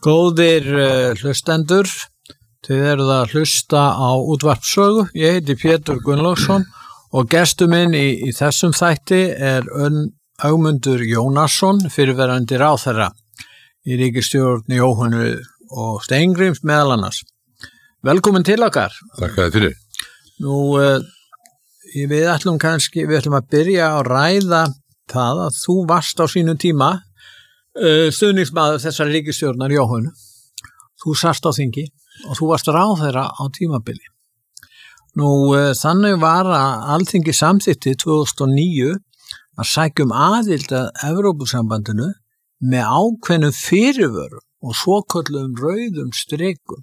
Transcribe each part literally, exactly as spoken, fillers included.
Góðir uh, hlustendur, þið eruð að hlusta á útvarpssögu. Ég heiti Pétur Gunnlaugsson og gestur minn í, í þessum þætti er Ögmundur Jónasson, fyrirverandi ráðherra í ríkisstjórn Jóhönnu og Steingríms meðal annars. Velkomin til okkar. Takk fyrir. Nú, uh, við ætlum kannski, við ætlum að byrja að ræða það að þú varst á sínum tíma uh, stuðningsmaður þessar ríkisstjórnar Jóhönnu. Þú sast á þingi og þú varst ráðherra á tímabili. Nú, uh, þannig var að Alþingi samþykkti tvö þúsund og níu að sækjum aðild að Evrópusambandinu með ákveðnum fyrirvörum og svokölluðum rauðum strikum.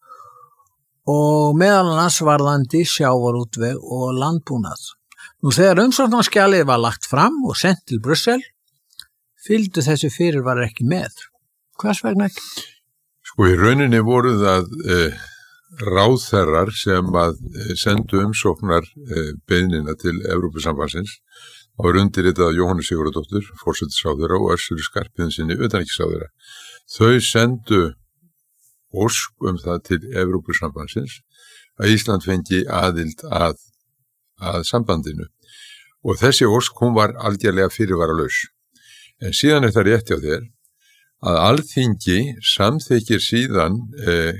Og meðal annars varðandi sjávarútveg og landbúnað. Nú þegar umsóknarskjalið var lagt fram og sent til Brussel, fylgdu þessi fyrirvar ekki með. Hvers vegna ekki? Sko í rauninni voru það eh, ráðherrar sem að eh, sendu umsóknar eh, beiðnina til Evrópusambandsins. Það var undirritað Jóhannu Sigurðardóttur, forsætisráðherra og Össuri Skarphéðinssyni, utanríkisráðherra. Þau sendu ósk um það til Evrópusambandsins að Ísland fengi aðild að, að sambandinu og þessi ósk hún var algjörlega fyrirvaralaus. En síðan er það rétt hjá þér að Alþingi samþykkir síðan eh,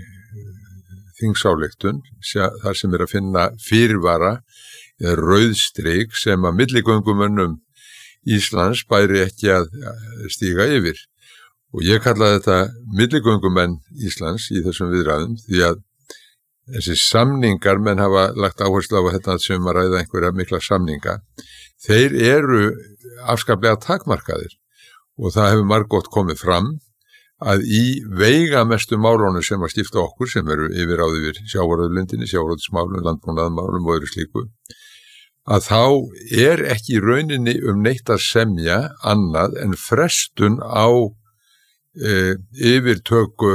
þingsályktun þar sem er að finna fyrirvara eða rauðstrik sem að milligöngumönnum Íslands bæri ekki að stíga yfir. Og ég kallaði þetta milligöngumenn Íslands í þessum viðræðum því að þessi samningar, menn hafa lagt áherslu á þetta sem að ræða einhverja mikla samninga, þeir eru afskaplega takmarkaðir og það hefur margótt komið fram að í veigamestu málunum sem að skipta okkur, sem eru yfirráð yfir sjávarauðlindinni, sjávarauðsmálum, landbúnaðarmálum og öðru slíku, að þá er ekki í rauninni um neitt að semja annað en frestun á E, yfir töku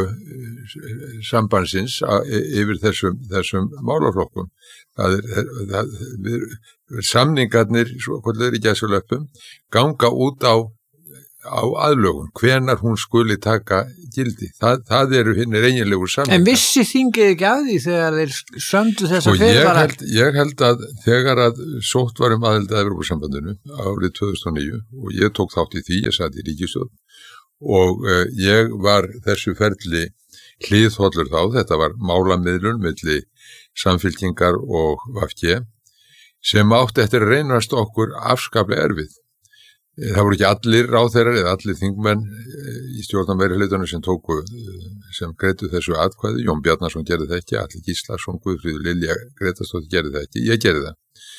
sambandsins a, e, yfir þessum, þessum málaflokkum. Það er, það, við, samningarnir, svo hvað er ekki að svo löpum, ganga út á, á aðlögun, hvenar hún skuli taka gildi. Það, það eru hinnir eiginlegur samningar. En vissi þingið ekki af því þegar þeir sömdu þessa fyrirvara? Ég, ég held að þegar að sótt var um aðild að Evrópusambandinu árið tvö þúsund og níu og ég tók þátt í því, ég sat í ríkisstjórn og uh, ég var þessu ferli hliðhollur þá, þetta var málamiðlun milli Samfylkingar og V G sem átti eftir að reynast okkur afskaplega erfið. Það voru ekki allir ráðherrar eða allir þingmenn í stjórnarmeirihlutunum sem tóku, sem greiddu þessu atkvæði. Jón Bjarnason gerði það ekki, Atli Gíslason, Guðfríður Lilja Grétarsdóttir gerði það ekki, ég gerði það.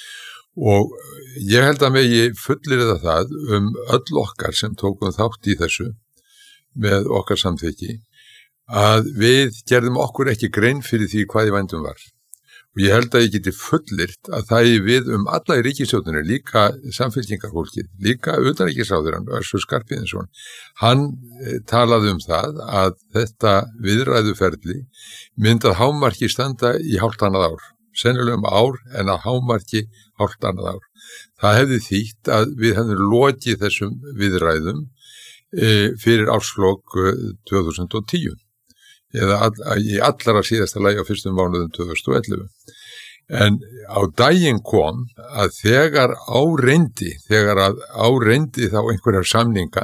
Og ég held að megi fullyrða það um öll okkar sem tókum þátt í þessu með okkar samþykki að við gerðum okkur ekki grein fyrir því hvað í vændum var. Og ég held að ég geti fullyrt að það er við um alla í ríkisstjórninni, líka samfylkingarfólkið, líka utanríkisráðherrann Össur Skarphéðinsson. Hann e, talaði um það að þetta viðræðuferli myndi að hámarki standa í hálft annað ár. Sennilega um ár en að hámarki hálft annað ár. Það hefði þýtt að við hefðum lokið þessum viðræðum e, fyrir árslok e, tvö þúsund og tíu eða all, í allara síðasta lagi á fyrstum mánuðum tvö þúsund og ellefu. En á daginn kom að þegar áreyndi, þegar að áreyndi þá einhverjar samninga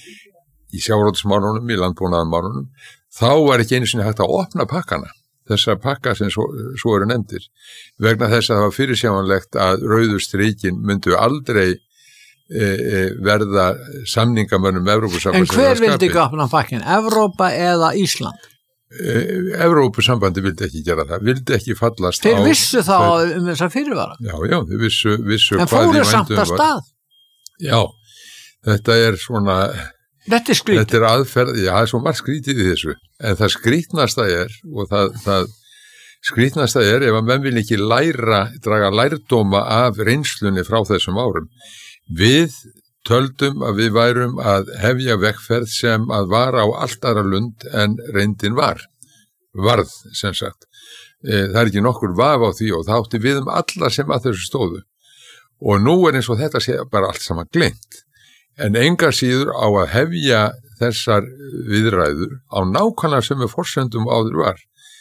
í sjávarútvegsmálunum, í landbúnaðarmálunum, þá var ekki einu sinni hægt að opna pakkana. Þessar pakka sem svo, svo eru nefndir vegna þess að það var fyrirsjáanlegt að rauðu stríkin myndu aldrei e, e, verða samningamönnum Evrópusambandsins. En hver vildi ekki opna pakkin? Evrópa eða Ísland? E, Evrópusambandi vildi ekki gera það, vildi ekki fallast Þeir á... Þeir vissu þá þeir, um þessa fyrirvara? Já, já, þeir vissu, vissu en hvað í vændum var. En fóru samt að stað? Já, þetta er svona... Þetta er skrítið. Þetta er aðferð, já, það er svo margt skrítið í þessu, en það skrítnasta er, og það, það skrítnasta er ef að menn vil ekki læra, draga lærdóma af reynslunni frá þessum árum. Við töldum að við værum að hefja vegferð sem að var á allt aðra lund en reyndin var, varð sem sagt. E, það er ekki nokkur vaf á því og það átti við um alla sem að þessu stóðu. Og nú er eins og þetta sé bara allt saman gleymt. En enga síður á að hefja þessar viðræður á nákvæmlega sem við forsendum áður var.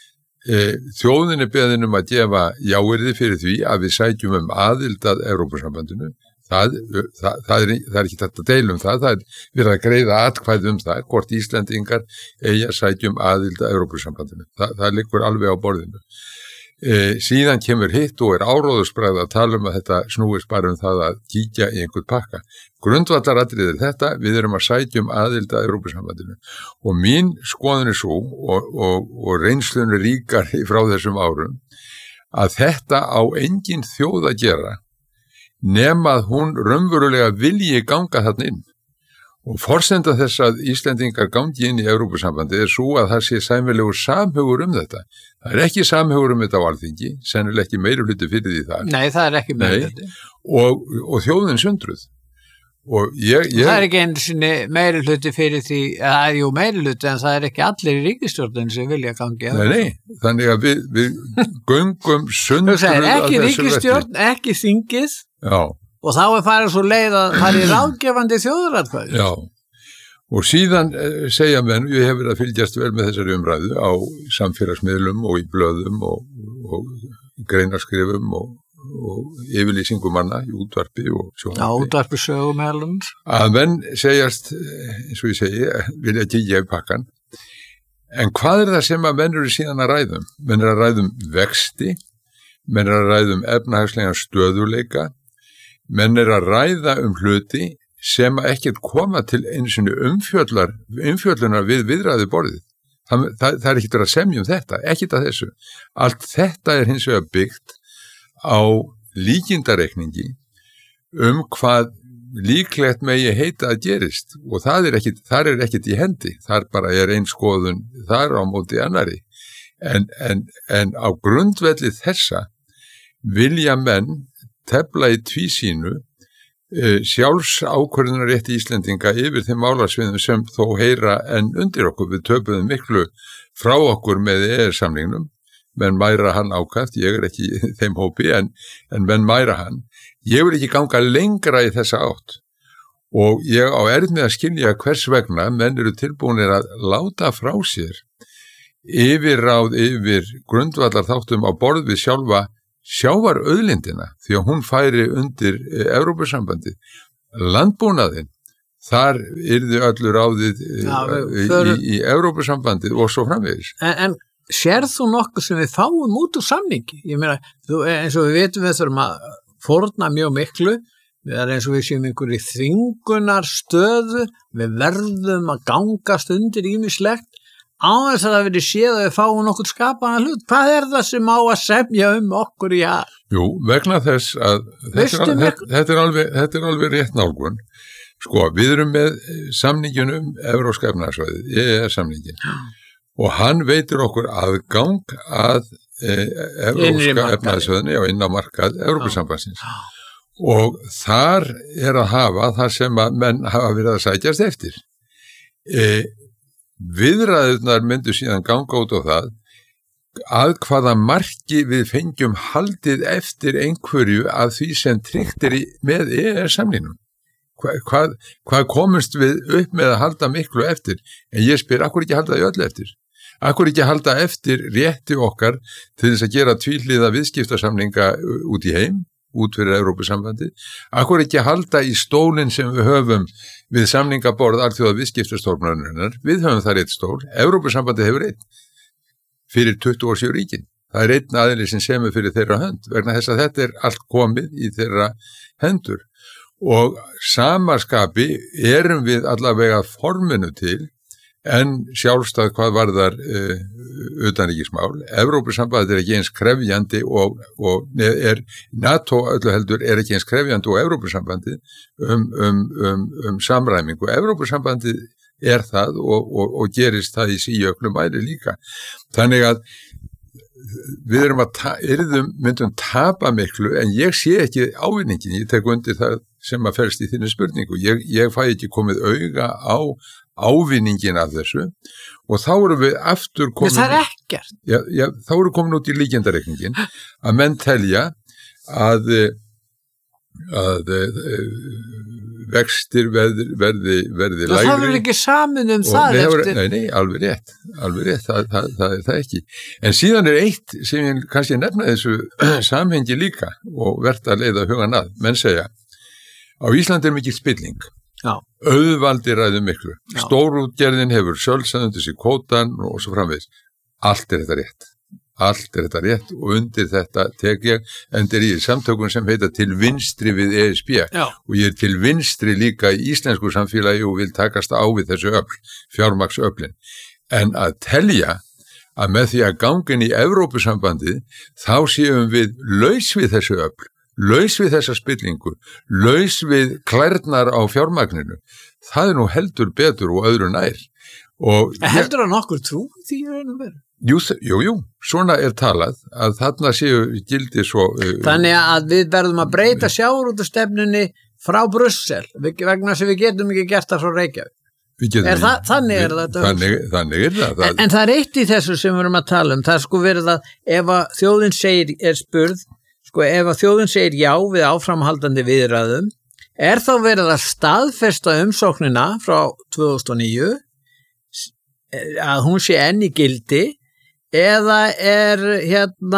E, þjóðinni beðin um að gefa jáyrði fyrir því að við sækjum um aðild að Evrópusambandinu. Það, það, það, er, það er ekki þetta deilum það, það er verið að greiða atkvæði um það, hvort Íslendingar eigi að sækjum aðild að Evrópusambandinu. Það, það liggur alveg á borðinu. E, síðan kemur hitt og er áróðursbragð að tala um að þetta snúist bara um það að kíkja í einhvern pakka. Grundvallaratriðið er þetta, við erum að sækjum aðild að Evrópusambandinu. Og mín skoðun er svo, og, og, og reynslun er ríkar frá þessum árum, að þetta á engin þjóð að gera nema að hún raunverulega vilji ganga þarna inn. Og forsenda þess að Íslendingar gangi inn í Evrópusambandi er svo að það sé sæmilegur samhugur um þetta. Það er ekki samhugur um þetta á Alþingi, sennilega ekki meiri hluti fyrir því þar. Nei, það er ekki meiri hluti. Og, og þjóðin sundruð. Og ég, ég... Það er ekki einu sinni meiri hluti fyrir því, það er jú meiri hluti en það er ekki allir í ríkisstjórnin sem vilja gangi. Nei, nei, þannig að við, við göngum sundruð að þessu ekki ríkisstjórn, ekki þingið. Já. Og þá er farið svo leið að það er ráðgefandi þjóðaratkvæði. Já, og síðan segja menn, ég hef verið að fylgjast vel með þessari umræðu á samfélagsmiðlum og í blöðum og, og greinaskrifum og, og yfirlýsingum manna í útvarpi og sjónvarpi. Já, útvarpi sögumælum. Að menn segjast, eins og ég segi, vilja kíkja í pakkan. En hvað er það sem að menn eru síðan að ræðum? Menn eru að ræðum vexti, menn eru að ræðum efnahagslegan stöðuleika, menn er að ræða um hluti sem ekkert koma til eins og umfjöllar, umfjöllunar við viðræði borðið. Það, það, það er ekkert verið að semja um þetta, ekkert að þessu. Allt þetta er hins vegar byggt á líkindareikningi um hvað líklegt megi heita að gerist og það er ekkert, þar er ekkert í hendi, þar bara er ein skoðun þar á móti annari. En, en, en á grundvelli þessa vilja menn tefla í tvísýnu e, sjálfsákvörðunarrétti Íslendinga yfir þeim málasviðum sem þó heyra en undir okkur. Við töpuðum miklu frá okkur með E E S-samningnum, menn mæra hann ákvæmt, ég er ekki í þeim hópi, en, en menn mæra hann. Ég vil ekki ganga lengra í þessa átt og ég á erfitt með að skilja hvers vegna menn eru tilbúinir að láta frá sér yfirráð yfir grundvallar þáttum á borð við sjálfa sjávar auðlindina, því að hún færi undir Evrópusambandi. Landbúnaðinn, þar yrði öllu ráðið Já, í, í, í Evrópusambandið og svo framvegis. En, en sérð þú nokkuð sem við fáum út úr samningi? Ég meina, þú, eins og við veitum við þurfum að fórna mjög miklu, við erum eins og við séum einhverju þvingunar stöðu, við verðum að gangast undir ýmislegt, á þess að það verið séð að við fáum nokkur skapaðan hlut. Hvað er það sem á að semja um okkur í að? Jú, vegna þess að þetta er, þetta, þetta, er alveg, þetta er alveg rétt nálgun. Sko, við erum með samningin um Evrópska efnahagssvæðið, E E S-samningin, og hann veitir okkur aðgang að e, Evrópska efnahagssvæðinni og inn á markað Evrópusambandsins. Og þar er að hafa það sem að menn hafa verið að sækjast eftir. E, Viðræðurnar myndu síðan ganga út á það að hvaða marki við fengjum haldið eftir einhverju af því sem tryggt er í, með E E S-samningnum. Hva, hvað, hvað komumst við upp með að halda miklu eftir? En ég spyr, akkur ekki halda því öllu eftir? Akkur ekki halda eftir rétti okkar til þess að gera tvíhliða viðskiptasamninga út í heim, út fyrir Evrópusambandi? Akkur ekki halda í stólinn sem við höfum við samningaborð alþjóða viðskiptastofnunarinnar? Við höfum þar eitt stól, Evrópusambandi hefur einn fyrir tuttugu og sjö ríkin. Það er einn aðili sem semur fyrir þeirra hönd, vegna þess að þetta er allt komið í þeirra hendur. Og samaskapi erum við allavega forminu til, en sjálfstæð hvað varðar uh, utanríkismál. Evrópusambandið er ekki eins krefjandi og, og er, NATO öllu heldur er ekki eins krefjandi og Evrópusambandið um, um, um, um samræmingu. Evrópusambandið er það og, og, og gerist það í síjöklum mæli líka. Þannig að við erum að ta- yrðum, myndum tapa miklu, en ég sé ekki ávinningin, ég tek undir það sem að felst í þinni spurningu. Ég, ég fæ ekki komið auga á ávinningin af þessu og þá erum við aftur komin... Það er ekkert. Já, já, þá erum við komin út í líkjendareikningin að menn telja að, að vextir verði, verði, verði lægri. Það verður ekki samin um það nei, eftir. Nei, nei, alveg rétt, alveg rétt, það, það, það er það ekki. En síðan er eitt sem ég kannski nefna þessu samhengi líka og verðt að leiða hugan að. Menn segja, á Íslandi er mikil spilling. Já. Auðvaldi ræður miklu. Já. Stórútgerðin hefur sjálfsæðundis í kvótan og svo framvegis. Allt er þetta rétt. Allt er þetta rétt og undir þetta tek ég endur í samtökum sem heita til vinstri við E S B. Já. Og ég er til vinstri líka í íslensku samfélagi og vil takast á við þessu öfl, fjármagnsöflin. En að telja að með því að gangin í Evrópusambandið þá séum við laus við þessu öfl, laus við þessa spillingu, laus við klærnar á fjármagninu. Það er nú heldur betur og öðru nær. Og heldur að nokkur trú því að vera? Jú, jú, jú, svona er talað að þarna séu gildi svo... Uh, Þannig að við verðum að breyta sjávarútvegstefnunni frá Brussel vegna sem við getum ekki gert það frá Reykjavík. Er það, þannig er þetta. Þannig, þannig er það. En, en það er eitt í þessu sem við erum að tala um. Það er sko verið að ef að þjóðin segir, er spurð, sko ef að þjóðin segir já við áframhaldandi viðræðum, er þá verið að staðfesta umsóknina frá tvö þúsund og níu að hún sé enn í gildi eða er hérna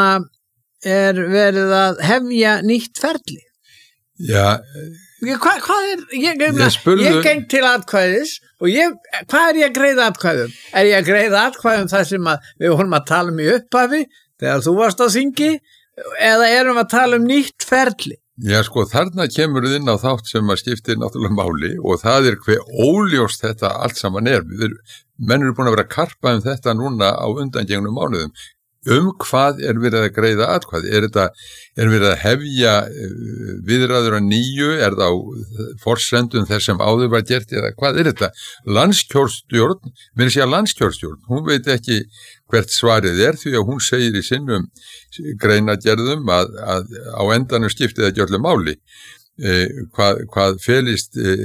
er verið að hefja nýtt ferli? Já. Hvað, hvað er, ég, ég, ég, spurðu... ég geng til atkvæðis og ég, hvað er ég að greiða atkvæðum? Er ég að greiða atkvæðum það sem að, við vorum að tala um í upphafi þegar þú varst á þingi eða erum að tala um nýtt ferli? Já, sko, þarna kemur þið inn á þátt sem að skiptir náttúrulega máli og það er hver óljóst þetta allt saman er. Við erum menn eru búin að vera að karpa um þetta núna á undangengnum mánuðum. Um hvað er verið að greiða atkvæði? Er þetta, er verið að hefja viðræður að nýju? Er það á forsendum þess sem áður var gert? Eða hvað er þetta? Landskjörstjórn, mér sé að landskjörstjórn, hún veit ekki hvert svarið er því að hún segir í sinnum greinagerðum að, að á endanum skiptið ekki öllu máli. Eh, hvað, hvað felist eh,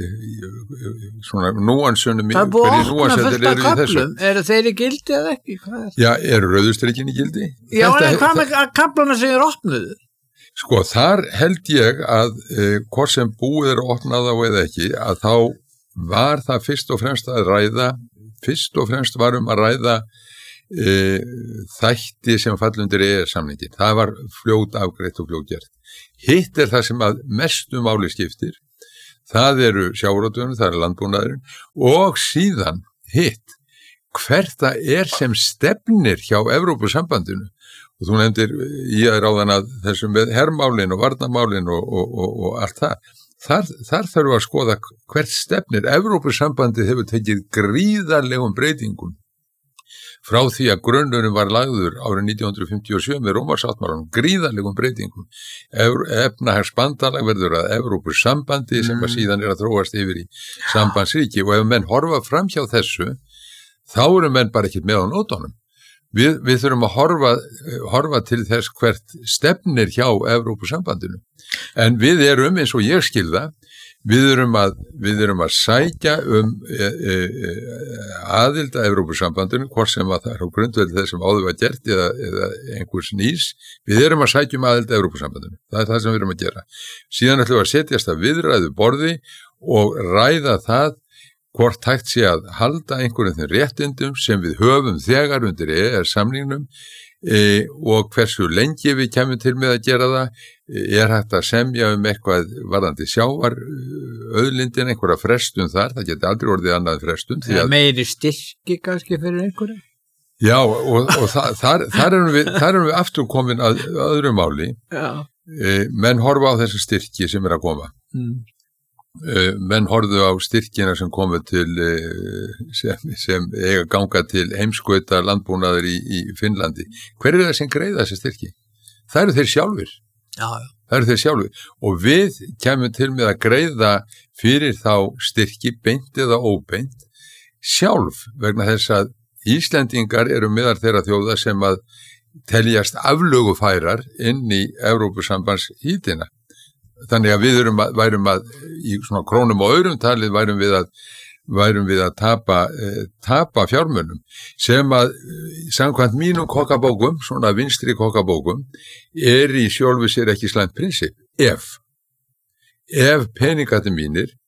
svona núansunum það er búið að opna fullt af köflum eru þeir í gildi eða ekki? Já, eru rauðustrykkin í gildi? Já, Þetta, en hvað með köfluna sem er opnuðu? Sko, þar held ég að eh, hvort sem búið er opnað á eða ekki að þá var það fyrst og fremst að ræða fyrst og fremst varum að ræða eh, þætti sem fallundir E E S-samningin. Það var fljót afgreitt og fljót gert. Hitt er það sem að mestu máli skiptir, það eru sjávarútvegurinn, það er landbúnaðurinn og síðan hitt, hvert það er sem stefnir hjá Evrópusambandinu og þú nefndir í að ráðan að þessum með hermálin og varnarmálin og, og, og, og allt það, þar, þar þarf að skoða hvert stefnir. Evrópusambandið hefur tekið gríðarlegum breytingum frá því að grunnurinn var lagður árið nítján hundruð fimmtíu og sjö með Rómarsáttmálanum, gríðarlegum breytingum. Efnahagsbandalag verður að Evrópusambandi sem að síðan er að þróast yfir í sambandsríki og ef menn horfa fram hjá þessu, þá eru menn bara ekki með á nótunum. Við, við þurfum að horfa, horfa til þess hvert stefnir hjá Evrópusambandinu. En við erum, eins og ég skilða, Við erum, að, við erum að sækja um e, e, e, aðild að Evrópusambandinu, hvort sem að það er á grundvelli þess sem áður var gert eða, eða einhvers nýs. Við erum að sækja um aðild að Evrópusambandinu. Það er það sem við erum að gera. Síðan ætlum við að setjast að viðræðu borði og ræða það hvort hægt sé að halda einhverjum þeim réttindum sem við höfum þegar undir E E S-samningnum e, og hversu lengi við kemum til með að gera það. Er hægt að semja um eitthvað varðandi sjávar auðlindin, einhverja frestun þar, það geti aldrei orðið annað frestun. Það er meiri styrki kannski fyrir einhverju? Já, og, og það, þar, þar, erum við, þar erum við aftur komin að öðru máli. E, menn horfa á þessu styrki sem er að koma. Mm. E, menn horfðu á styrkina sem komu til, e, sem, sem eiga ganga til heimskauta landbúnaður í, í Finnlandi. Hver er það sem greiða þessi styrki? Það eru þeir sjálfur. Já, já. Það eru þeir sjálfur og við kemum til með að greiða fyrir þá styrki beint eða óbeint sjálf vegna þess að Íslendingar eru meðal þeirra þjóða sem að teljast aflögufærar inn í Evrópusambandshítina. Þannig að við erum að, værum að í svona krónum og aurum talið værum við að værum við að tapa, eh, tapa fjármunum sem að samkvæmt mínum kokkabókum, svona vinstri kokkabókum, er í sjálfu sér ekki slæmt prinsip. Ef, ef peningati mínir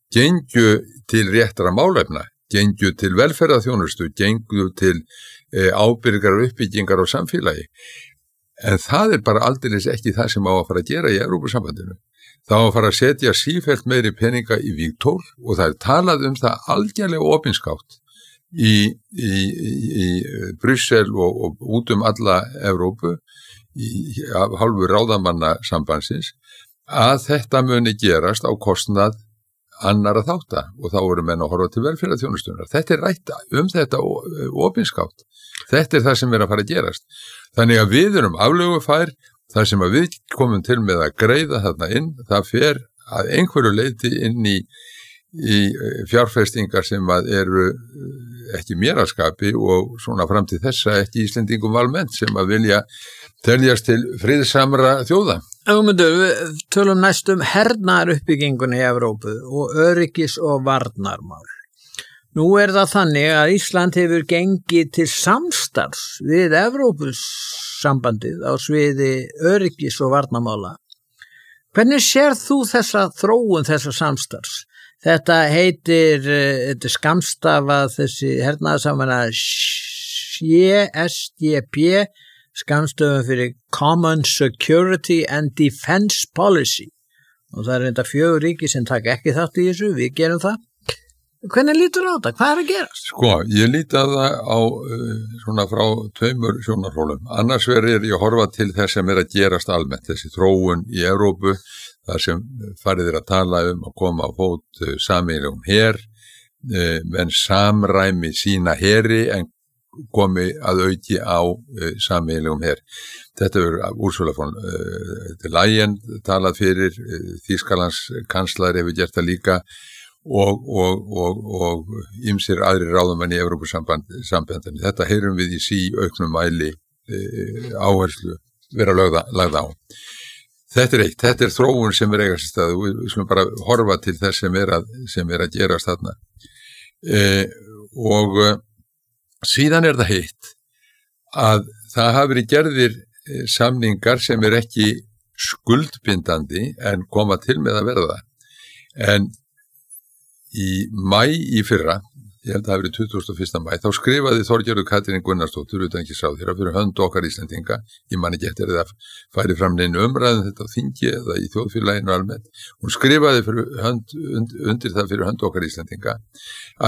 gengju til réttra málefna, gengju til velferðarþjónustu, gengju til e, ábyrgar uppbyggingar á samfélagi. En það er bara aldeilis ekki það sem á að fara að gera í Evrópusambandinu. Það á að fara að setja sífellt meiri peninga í vígtól og það er talað um það algjörlega opinskátt í, í, í, í Brussel og, og út um alla Evrópu í, af hálfu ráðamanna sambandsins að þetta muni gerast á kostnað annara þátta og þá eru menn að horfa til velferðarþjónustunar. Þetta er rætt um þetta opinskátt. Þetta er það sem er að fara að gerast. Þannig að við erum aflögufær, það sem að við komum til með að greiða þarna inn, það fer að einhverju leyti inn í, í fjárfestingar sem að eru ekki mér að skapi og svona fram til þessa ekki Íslendingum almennt sem að vilja teljast til friðsamra þjóða. Ögmundur, við tölum næst um hernaðaruppbyggingunni í Evrópu og öryggis- og varnarmál. Nú er það þannig að Ísland hefur gengið til samstarfs við Evrópusambandið á sviði öryggis- og varnarmála. Hvernig sér þú þessa þróun þessa samstarfs? Þetta heitir, þetta er skammstafað þessi hernaðarsamvinna C S D P, skammstöfum fyrir Common Security and Defense Policy. Og það er reynda fjögur ríki sem taka ekki þátt í þessu, við gerum það. Hvernig lítur á þetta? Hvað er að gerast? Sko, ég líti að það á uh, svona frá tveimur sjónarhólum. Annars verður ég að horfa til þess sem er að gerast almennt, þessi þróun í Evrópu, þar sem farið er að tala um að koma á fót uh, sameiginlegum her, uh, menn samræmi sína heri en komi að auki á uh, sameiginlegum her. Þetta er Ursula von uh, der Leyen talað fyrir, uh, Þýskalands kanslar hefur gert það líka, og og og og ýmsir aðrir ráðamenn í Evrópusambandinu. Þetta heyrum við í sí auknum mæli e, áherslu vera lögða, lagða á. Þetta er eitt, þetta er þróun sem er eigast í stað og við skulum bara horfa til þess sem er að, sem er að gerast þarna. E, og e, síðan er það heitt að það hafi verið gerðir e, samningar sem er ekki skuldbindandi en koma til með að verða. En í maí í fyrra, ég held að það hafi verið tuttugasta og fyrsta maí, þá skrifaði Þorgerður Katrín Gunnarsdóttir utanríkisráðherra fyrir hönd okkar Íslendinga, ég man ekki eftir að færi fram neinu umræðum þetta á þingi eða í þjóðfélaginu almennt, hún skrifaði fyrir hönd, undir það fyrir hönd okkar Íslendinga